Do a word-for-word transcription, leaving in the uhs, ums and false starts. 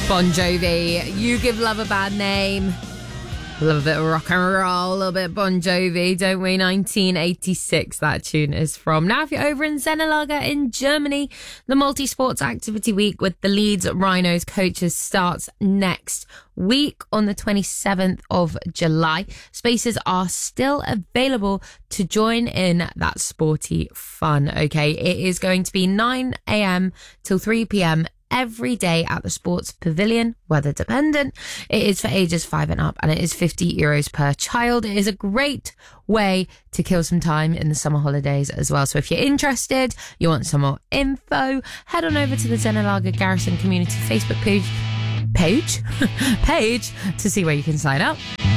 Bon Jovi, You Give Love a Bad Name. Love a bit of rock and roll, a little bit of Bon Jovi, don't we? nineteen eighty-six, that tune is from. Now, if you're over in Zenelager in Germany, the multi-sports activity week with the Leeds Rhinos coaches starts next week on the twenty-seventh of July. Spaces are still available to join in that sporty fun, okay? It is going to be nine a.m. till three p.m. every day at the Sports Pavilion, weather dependent. It is for ages five and up, and it is fifty euros per child. It is a great way to kill some time in the summer holidays as well. So if you're interested, you want some more info, head on over to the Zenelager Garrison Community Facebook page, page, page to see where you can sign up.